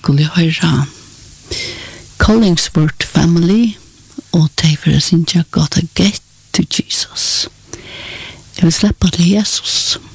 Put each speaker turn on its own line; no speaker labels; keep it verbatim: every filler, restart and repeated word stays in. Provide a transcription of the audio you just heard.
skulle höra Collingsworth Family og de for å synge God a Get to Jesus. Jeg vil slippe til Jesus.